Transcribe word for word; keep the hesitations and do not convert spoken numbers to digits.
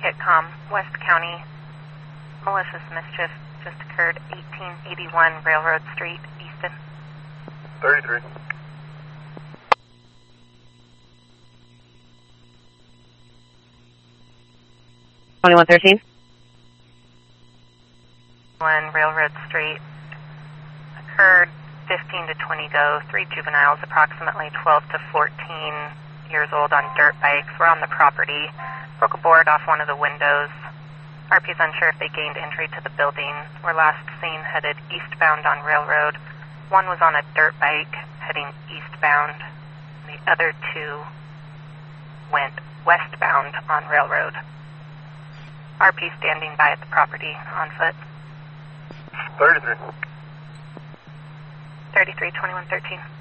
Kitcom, West County. Malicious mischief just occurred, eighteen eighty-one Railroad Street, Easton. thirty-three. twenty-one thirteen. One Railroad Street occurred, fifteen to twenty go, three juveniles approximately twelve to fourteen years old on dirt bikes were on the property, broke a board off one of the windows. R P is unsure if they gained entry to the building, were last seen headed eastbound on Railroad. One was on a dirt bike heading eastbound. The other two went westbound on Railroad. R P standing by at the property on foot. thirty-three. thirty-three twenty-one thirteen.